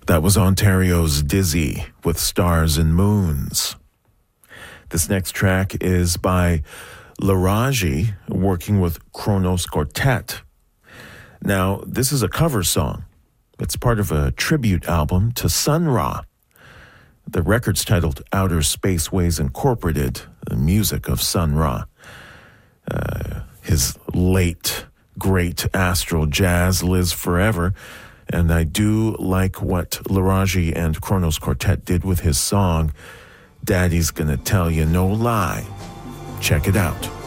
That was Ontario's Dizzy with Stars and Moons. This next track is by Laraji, working with Kronos Quartet. Now, this is a cover song. It's part of a tribute album to Sun Ra. The record's titled Outer Spaceways Incorporated, the music of Sun Ra. His late, great astral jazz lives forever, and I do like what Laraji and Kronos Quartet did with his song, Daddy's Gonna Tell You No Lie. Check it out.